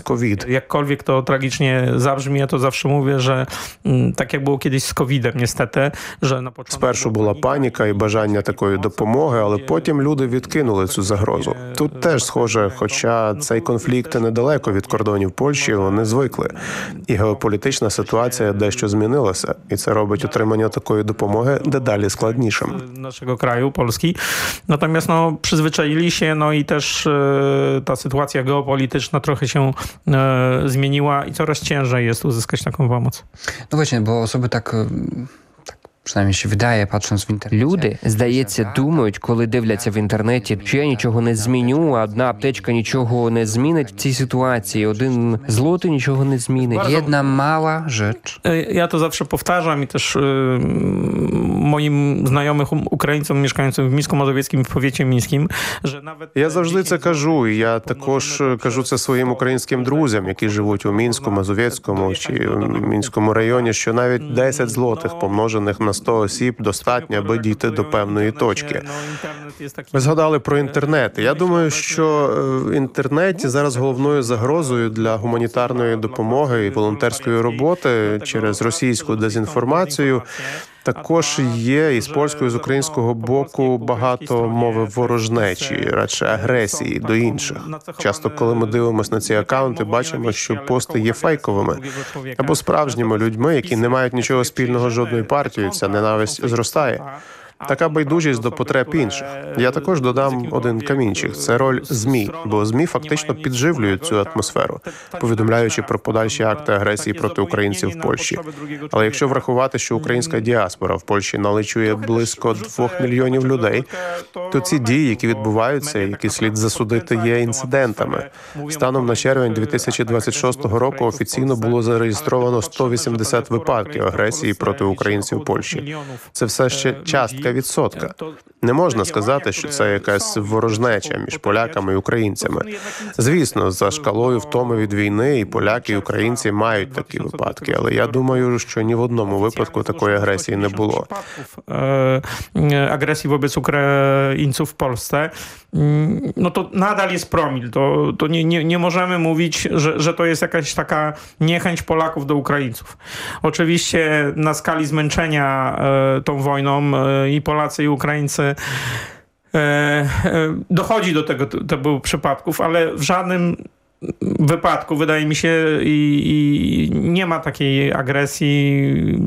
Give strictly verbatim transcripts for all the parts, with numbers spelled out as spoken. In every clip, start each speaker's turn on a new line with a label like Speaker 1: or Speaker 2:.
Speaker 1: ковід.
Speaker 2: Jakkolwiek to tragicznie zabrzmi, ja to zawsze mówię, że tak jak było kiedyś z ковідem, niestety, że na początku...
Speaker 1: Спершу була паніка і бажання такої допомоги, але потім люди відкинули цю загрозу. Тут теж схоже, хоча цей конфлікт недалеко від кордонів Польщі, вони звикли. І геополітична ситуація дещо змінилася, і це робить отримання такої допомоги дедалі складнішим.
Speaker 2: Naszego kraju, Polski. Natomiast no, przyzwyczaili się, no i też e, ta sytuacja geopolityczna trochę się e, zmieniła i coraz ciężej jest uzyskać taką pomoc.
Speaker 3: No właśnie, bo osoby tak... Принаймні, що віддає, patrząc в інтернеті.
Speaker 4: Люди, здається, думають, коли дивляться в інтернеті, що я нічого не зміню, а одна аптечка нічого не змінить в цій ситуації, один злотий нічого не змінить.
Speaker 3: Jedna mała rzecz.
Speaker 2: Ja to zawsze powtarzam i też y, moim znajomym Ukraińcom mieszkającym w Mińsku Mazowieckim, w powiecie mińskim, że nawet...
Speaker 1: Я завжди це кажу, і я також кажу це своїм українським друзям, які живуть у Мінську, Мазовецькому чи Мінському районі, що навіть десять злотих помножених на сто осіб достатньо, аби дійти до певної точки. Ви згадали про інтернет. Я думаю, що в інтернеті зараз головною загрозою для гуманітарної допомоги і волонтерської роботи через російську дезінформацію також є і з польського, і з українського боку багато мови ворожнечі, радше агресії до інших. Часто, коли ми дивимося на ці акаунти, бачимо, що пости є фейковими або справжніми людьми, які не мають нічого спільного з жодною партією. Ця ненависть зростає. Така байдужість до потреб інших. Я також додам один камінчик – це роль ЗМІ, бо ЗМІ фактично підживлюють цю атмосферу, повідомляючи про подальші акти агресії проти українців в Польщі. Але якщо врахувати, що українська діаспора в Польщі налічує близько двох мільйонів людей, то ці дії, які відбуваються, які слід засудити, є інцидентами. Станом на червень дві тисячі двадцять шостого року офіційно було зареєстровано сто вісімдесят випадків агресії проти українців в Польщі. Це все ще частка відсотка. Не можна сказати, що це якась ворожнеча між поляками і українцями. Звісно, за шкалою втоми від війни і поляки, і українці мають такі випадки, але я думаю, що ні в одному випадку такої агресії не було.
Speaker 2: Agresji wobec Ukraińców w Polsce, no to nadal jest promil. To, to nie, nie, nie możemy mówić, że, że to jest jakaś taka niechęć Polaków do Ukraińców. Oczywiście na skali zmęczenia tą wojną i Polacy, i Ukraińcy dochodzi do tego typu przypadków, ale w żadnym wypadku, wydaje mi się, i, i nie ma takiej agresji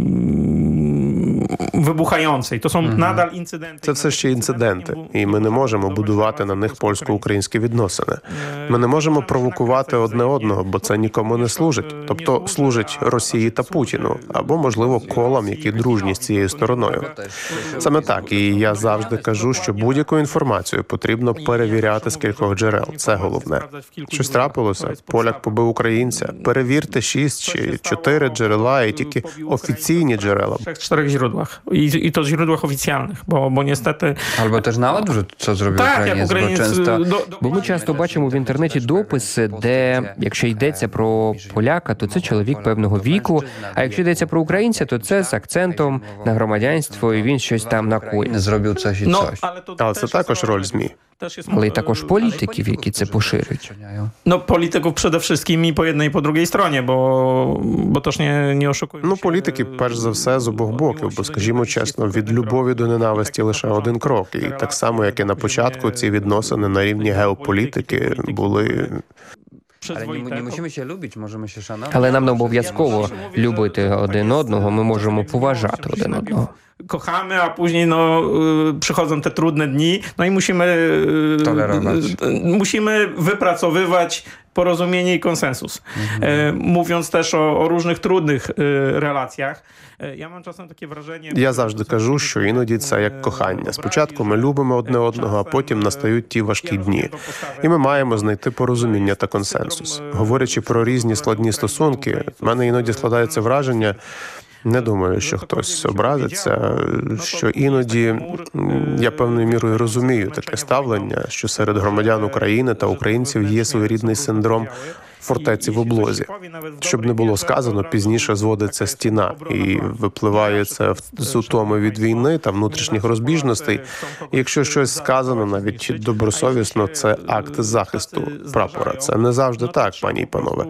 Speaker 2: вибухającej. То są надal інциденти.
Speaker 1: Це все ще інциденти, і ми не можемо будувати на них польсько-українські відносини. Ми не можемо провокувати одне одного, бо це нікому не служить. Тобто служить Росії та Путіну, або, можливо, колам, які дружні з цією стороною. Саме так, і я завжди кажу, що будь-яку інформацію потрібно перевіряти з кількох джерел. Це головне. Щось трапилося, поляк побив українця. Перевірте шість чи чотири джерела, і тільки офіційні джерела.
Speaker 2: W czterech źródłach. I, i to źródłach oficjalnych, bo, bo niestety...
Speaker 3: Albo też na odwrót, co zrobił
Speaker 2: tak,
Speaker 3: Українець,
Speaker 2: Українець,
Speaker 3: бо часто...
Speaker 2: до, до...
Speaker 4: Бо ми часто бачимо в інтернеті дописи, де, якщо йдеться про поляка, то це чоловік певного віку, а якщо йдеться про українця, то це з акцентом на громадянство, і він щось там накоїв.
Speaker 3: Зробив coś і coś.
Speaker 1: Але це також роль ЗМІ.
Speaker 4: Але й також політиків, які це поширюють.
Speaker 2: No polityków przede wszystkim i po jednej i po drugiej stronie, bo, bo też nie, nie oszukujmy.
Speaker 1: Ну, політики, перш за все, з обох боків, бо, скажімо чесно, від любові до ненависті лише один крок. І так само, як і на початку, ці відносини на рівні геополітики були...
Speaker 3: Але не, не мусимо ще любити, можемо ще шанувати.
Speaker 4: Але нам не обов'язково любити один одного, ми можемо поважати один одного.
Speaker 2: Kochamy, a później no, przychodzą te trudne dni, no i musimy
Speaker 3: tolerować.
Speaker 2: Musimy wypracowywać porozumienie i konsensus. Mhm. Mówiąc też o, o różnych trudnych relacjach. Ja mam czasem takie wrażenie...
Speaker 1: Я завжди кажу, що іноді це як кохання. Спочатку ми любимо одне одного, а потім настають ті важкі дні. І ми маємо знайти порозуміння та консенсус. Говорячи про різні складні стосунки, в мене іноді складається враження, не думаю, що хтось образиться, що іноді я певною мірою розумію таке ставлення, що серед громадян України та українців є своєрідний синдром фортеці в облозі. Щоб не було сказано, пізніше зводиться стіна і випливає це з утоми від війни та внутрішніх розбіжностей. І якщо щось сказано, навіть добросовісно, це акт захисту прапора. Це не завжди так, пані і панове.